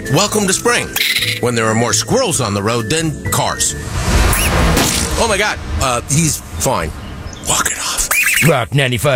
welcome to spring, when there are more squirrels on the road than cars. Oh my God, he's fine. Walk it off. Rock 95.